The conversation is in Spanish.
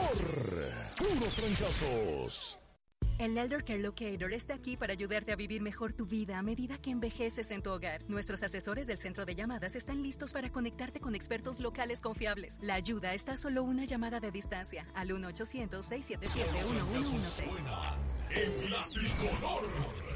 Puros trancazos. El Elder Care Locator está aquí para ayudarte a vivir mejor tu vida a medida que envejeces en tu hogar. Nuestros asesores del centro de llamadas están listos para conectarte con expertos locales confiables. La ayuda está a solo una llamada de distancia al 1-800-677-1116. En la tricolor.